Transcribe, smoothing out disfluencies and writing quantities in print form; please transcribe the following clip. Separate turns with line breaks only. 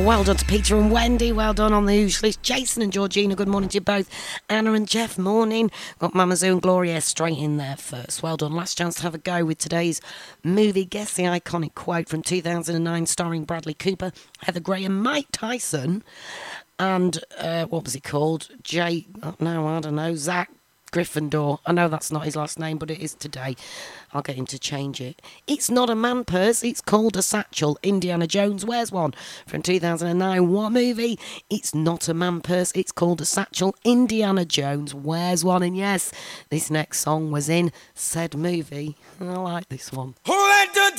Well done to Peter and Wendy. Well done on the Hoosh list. Jason and Georgina, good morning to you both. Anna and Jeff, morning. Got Mama Zoo and Gloria straight in there first. Well done. Last chance to have a go with today's movie. Guess the iconic quote from 2009 starring Bradley Cooper, Heather Graham, Mike Tyson, and what was he called? I don't know, Zach Gryffindor. I know that's not his last name, but it is today. I'll get him to change it. It's not a man purse, it's called a satchel. Indiana Jones wears one from 2009. What movie? It's not a man purse, it's called a satchel. Indiana Jones wears one. And yes, this next song was in said movie. I like this one.
Who let the